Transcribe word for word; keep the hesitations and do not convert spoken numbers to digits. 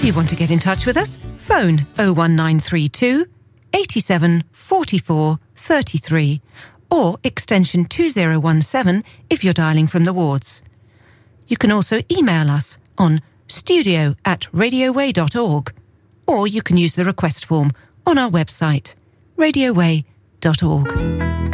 you want to get in touch with us, phone oh one nine three two, eight seven four four three three or extension two oh one seven if you're dialling from the wards. You can also email us on studio at radioway dot org, or you can use the request form on our website, radioway dot org.